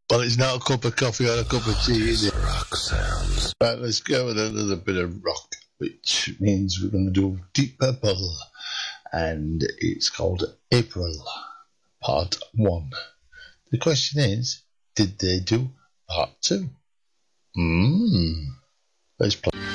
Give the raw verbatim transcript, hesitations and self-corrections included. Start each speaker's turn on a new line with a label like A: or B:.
A: Well, it's not a cup of coffee or a cup of tea, is it?
B: Rock sounds.
A: Right, let's go with a little bit of rock, which means we're going to do Deep Purple, and it's called April, Part one. The question is, did they do Part two? Mmm. Let's play.